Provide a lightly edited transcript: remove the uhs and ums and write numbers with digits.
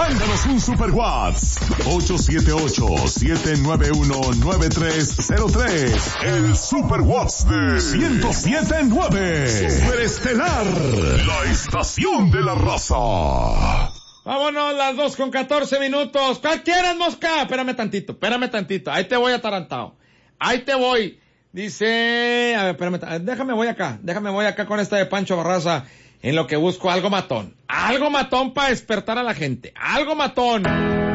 Mándanos un super WhatsApp 878-791-9303. El super WhatsApp de 107.9. Superestelar, la estación de la raza. Vámonos, las 2:14. ¿Cuál quieres, Mosca? Espérame tantito. Ahí te voy atarantado. Ahí te voy. Dice, a ver, espérame, déjame voy acá con esta de Pancho Barraza, en lo que busco algo matón para despertar a la gente, algo matón.